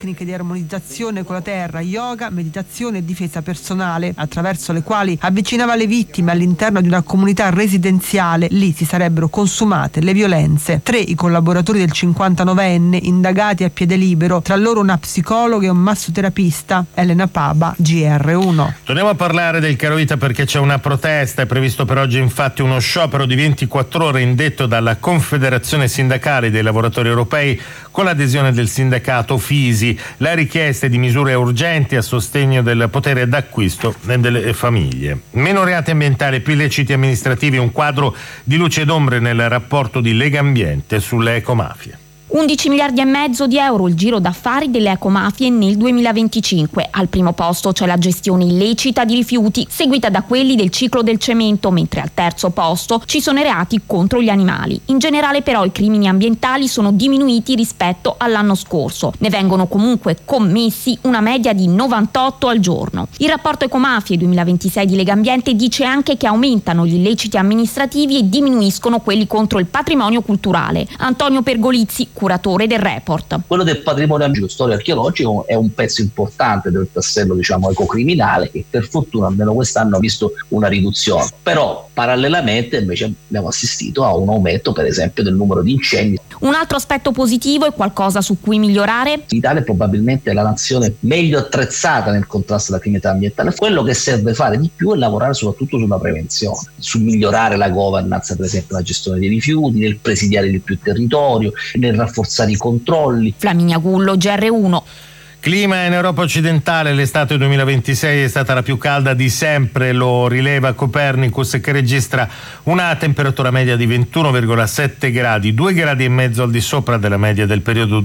tecniche di armonizzazione con la terra, yoga, meditazione e difesa personale, attraverso le quali avvicinava le vittime all'interno di una comunità residenziale. Lì si sarebbero consumate le violenze. 3 i collaboratori del 59enne indagati a piede libero, tra loro una psicologa e un massoterapista. Elena Paba, GR1. Torniamo a parlare del carovita perché c'è una protesta. È previsto per oggi infatti uno sciopero di 24 ore indetto dalla Confederazione Sindacale dei Lavoratori Europei con l'adesione del sindacato Fisi. La richiesta è di misure urgenti a sostegno del potere d'acquisto delle famiglie. Meno reati ambientali, più illeciti amministrativi, un quadro di luce ed ombre nel rapporto di Legambiente sulle ecomafie. 11 miliardi e mezzo di euro il giro d'affari delle ecomafie nel 2025. Al primo posto c'è la gestione illecita di rifiuti, seguita da quelli del ciclo del cemento, mentre al terzo posto ci sono i reati contro gli animali. In generale però i crimini ambientali sono diminuiti rispetto all'anno scorso. Ne vengono comunque commessi una media di 98 al giorno. Il rapporto ecomafie 2026 di Legambiente dice anche che aumentano gli illeciti amministrativi e diminuiscono quelli contro il patrimonio culturale. Antonio Pergolizzi, curatore del report. Quello del patrimonio storico archeologico è un pezzo importante del tassello, ecocriminale, che per fortuna almeno quest'anno ha visto una riduzione. Però parallelamente invece abbiamo assistito a un aumento, per esempio, del numero di incendi. Un altro aspetto positivo è qualcosa su cui migliorare. L'Italia è probabilmente la nazione meglio attrezzata nel contrasto alla criminalità ambientale. Quello che serve fare di più è lavorare soprattutto sulla prevenzione, su migliorare la governance, per esempio la gestione dei rifiuti, nel presidiare di più il territorio, nel rafforzare i controlli. Flaminia Gullo, GR1. Clima in Europa occidentale, l'estate 2026 è stata la più calda di sempre, lo rileva Copernicus, che registra una temperatura media di 21,7 gradi, 2 gradi e mezzo al di sopra della media del periodo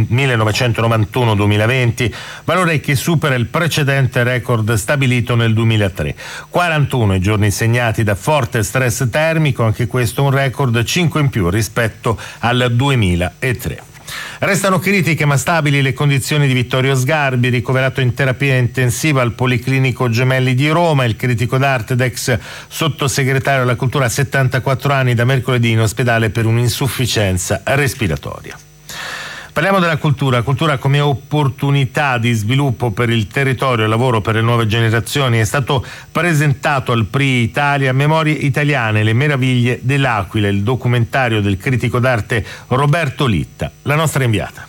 1991-2020, valore che supera il precedente record stabilito nel 2003. 41 i giorni segnati da forte stress termico, anche questo un record 5 in più rispetto al 2003. Restano critiche ma stabili le condizioni di Vittorio Sgarbi, ricoverato in terapia intensiva al Policlinico Gemelli di Roma. Il critico d'arte ed ex sottosegretario alla cultura a 74 anni da mercoledì in ospedale per un'insufficienza respiratoria. Parliamo della cultura come opportunità di sviluppo per il territorio e lavoro per le nuove generazioni. È stato presentato al PRI Italia Memorie Italiane, le meraviglie dell'Aquila, il documentario del critico d'arte Roberto Litta, la nostra inviata.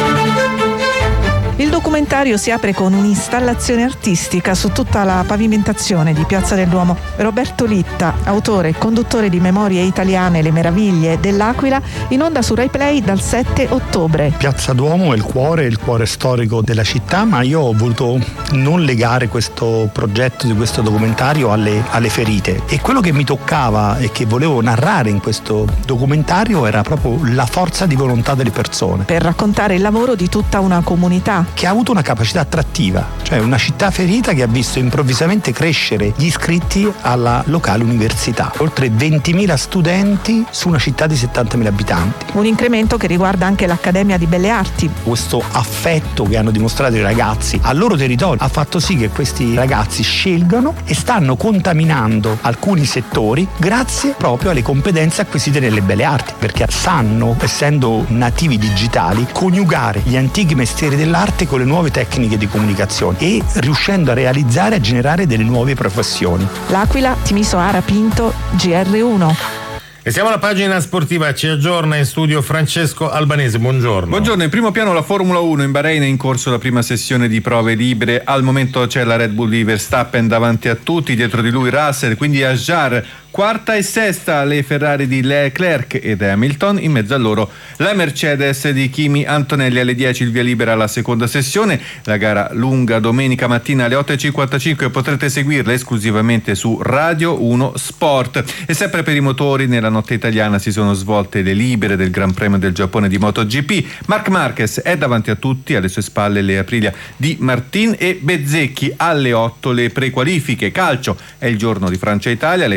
Il documentario si apre con un'installazione artistica su tutta la pavimentazione di Piazza del Duomo. Roberto Litta, autore e conduttore di Memorie Italiane, le meraviglie dell'Aquila, in onda su Rai Play dal 7 ottobre. Piazza Duomo è il cuore storico della città, ma io ho voluto non legare questo progetto di questo documentario alle ferite. E quello che mi toccava e che volevo narrare in questo documentario era proprio la forza di volontà delle persone. Per raccontare il lavoro di tutta una comunità che ha avuto una capacità attrattiva, cioè una città ferita che ha visto improvvisamente crescere gli iscritti alla locale università. Oltre 20.000 studenti su una città di 70.000 abitanti. Un incremento che riguarda anche l'Accademia di Belle Arti. Questo affetto che hanno dimostrato i ragazzi al loro territorio ha fatto sì che questi ragazzi scelgano e stanno contaminando alcuni settori grazie proprio alle competenze acquisite nelle Belle Arti, perché sanno, essendo nativi digitali, coniugare gli antichi mestieri dell'arte con le nuove tecniche di comunicazione e riuscendo a realizzare e a generare delle nuove professioni. L'Aquila, Timisoara Pinto, GR1. E siamo alla pagina sportiva, ci aggiorna in studio Francesco Albanese, buongiorno. Buongiorno, in primo piano la Formula 1 in Bahrain è in corso la prima sessione di prove libere, al momento c'è la Red Bull di Verstappen davanti a tutti, dietro di lui Russell, quindi Asjar, quarta e sesta le Ferrari di Leclerc ed Hamilton, in mezzo a loro la Mercedes di Kimi Antonelli. Alle 10 il via libera alla seconda sessione, la gara lunga domenica mattina alle 8.55, potrete seguirla esclusivamente su Radio 1 Sport. E sempre per i motori nella notte italiana si sono svolte le libere del Gran Premio del Giappone di MotoGP. Marc Marquez è davanti a tutti, alle sue spalle le Aprilia di Martin e Bezzecchi. Alle 8 le prequalifiche. Calcio, è il giorno di Francia-Italia, alle 20.45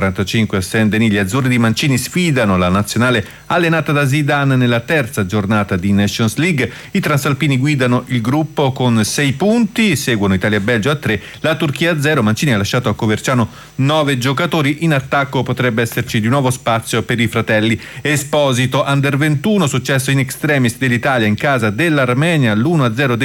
20:45 a Saint-Denis. Gli azzurri di Mancini sfidano la nazionale allenata da Zidane nella terza giornata di Nations League. I transalpini guidano il gruppo con 6 punti, seguono Italia e Belgio a 3, la Turchia a 0. Mancini ha lasciato a Coverciano 9 giocatori. In attacco potrebbe esserci di nuovo spazio per i fratelli Esposito. Under 21, successo in extremis dell'Italia in casa dell'Armenia, l'1-0